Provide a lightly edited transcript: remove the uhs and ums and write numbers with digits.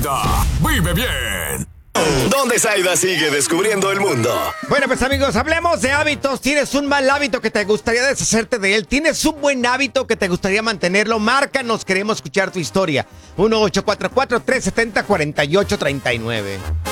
Vive bien. Donde Zaida sigue descubriendo el mundo. Bueno, pues amigos, hablemos de hábitos. ¿Tienes un mal hábito que te gustaría deshacerte de él? ¿Tienes un buen hábito que te gustaría mantenerlo? Márcanos, queremos escuchar tu historia. 1-844-370-4839.